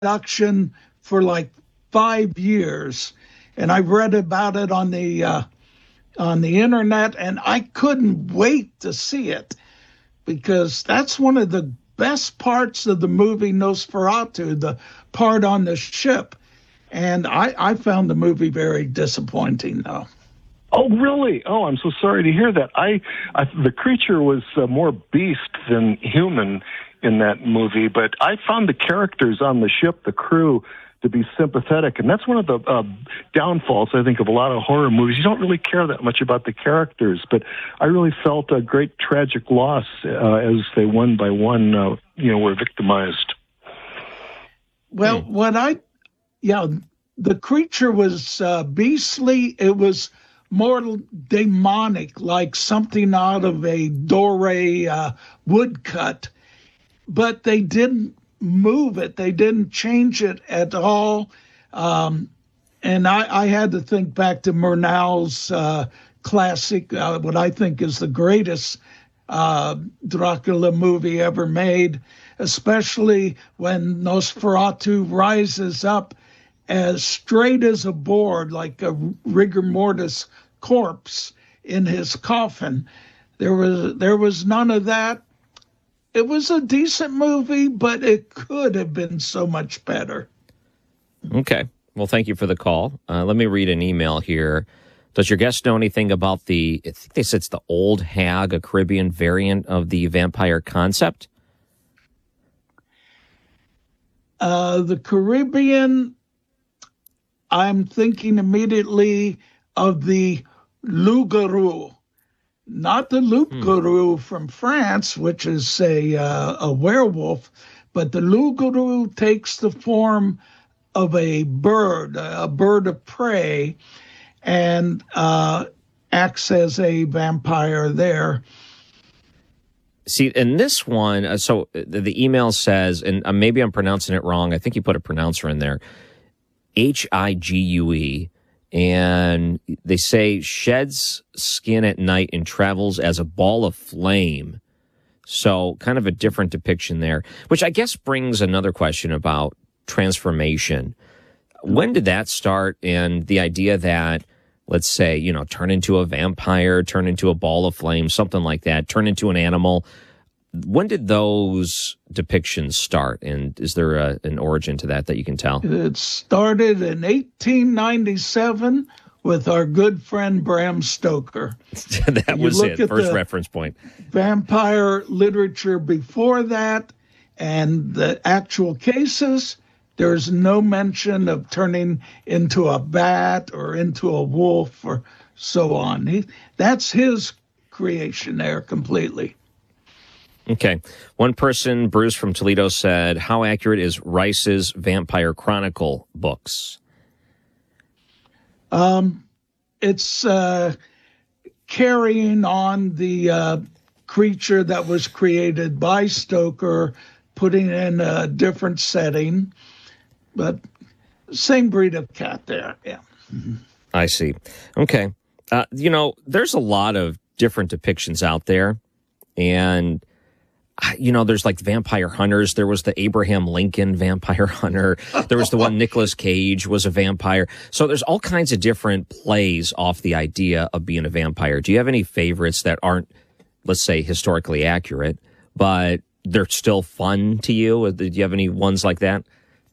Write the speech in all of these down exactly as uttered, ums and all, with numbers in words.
production for like five years, and I read about it on the uh, on the internet, and I couldn't wait to see it because that's one of the best parts of the movie Nosferatu, the part on the ship. And I, I found the movie very disappointing, though. Oh, really? Oh, I'm so sorry to hear that. I, I the creature was uh, more beast than human in that movie, but I found the characters on the ship, the crew, to be sympathetic. And that's one of the uh, downfalls, I think, of a lot of horror movies. You don't really care that much about the characters, but I really felt a great tragic loss uh, as they one by one, uh, you know, were victimized. Well, hmm. what I, yeah, the creature was uh, beastly. It was more demonic, like something out of a Doré uh, woodcut, but they didn't move it. They didn't change it at all. Um, and I, I had to think back to Murnau's uh, classic, uh, what I think is the greatest uh, Dracula movie ever made, especially when Nosferatu rises up as straight as a board, like a rigor mortis corpse in his coffin. There was there was none of that. It was a decent movie, but it could have been so much better. Okay. Well, thank you for the call. Uh, let me read an email here. Does your guest know anything about the, I think they said it's the Old Hag, a Caribbean variant of the vampire concept? Uh, the Caribbean, I'm thinking immediately of the loup-garou. Not the loup-garou hmm. from France, which is a uh, a werewolf, but the loup-garou takes the form of a bird, a bird of prey, and uh, acts as a vampire there. See, in this one, uh, so the, the email says, and uh, maybe I'm pronouncing it wrong. I think you put a pronouncer in there, H I G U E. And they say sheds skin at night and travels as a ball of flame. So kind of a different depiction there, which I guess brings another question about transformation. When did that start? And the idea that, let's say, you know, turn into a vampire, turn into a ball of flame, something like that, turn into an animal. When did those depictions start? And is there a, an origin to that that you can tell? It started in eighteen ninety-seven with our good friend Bram Stoker. That was it, first reference point. Vampire literature before that and the actual cases, there's no mention of turning into a bat or into a wolf or so on. He, that's his creation there completely. Okay. One person, Bruce from Toledo, said, how accurate is Rice's Vampire Chronicle books? Um, it's uh, carrying on the uh, creature that was created by Stoker, putting in a different setting, but same breed of cat there, yeah. Mm-hmm. I see. Okay. Uh, you know, there's a lot of different depictions out there, and you know, there's like vampire hunters. There was the Abraham Lincoln vampire hunter. There was the one Nicolas Cage was a vampire. So there's all kinds of different plays off the idea of being a vampire. Do you have any favorites that aren't, let's say, historically accurate, but they're still fun to you? Do you have any ones like that?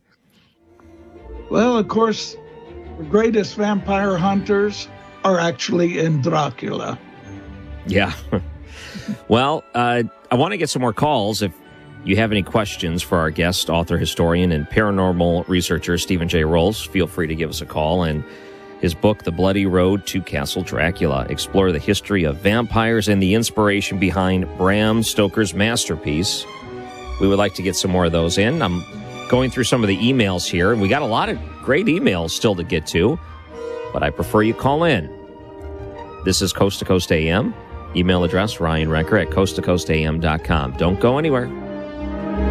Well, of course, the greatest vampire hunters are actually in Dracula. Yeah. Well, uh, I want to get some more calls. If you have any questions for our guest, author, historian, and paranormal researcher, Stephen J. Rolls, feel free to give us a call. And his book, The Bloody Road to Castle Dracula, explore the history of vampires and the inspiration behind Bram Stoker's masterpiece. We would like to get some more of those in. I'm going through some of the emails here, and we got a lot of great emails still to get to, but I prefer you call in. This is Coast to Coast A M. Email address, Ryan Recker at coast to coast a m dot com. Don't go anywhere.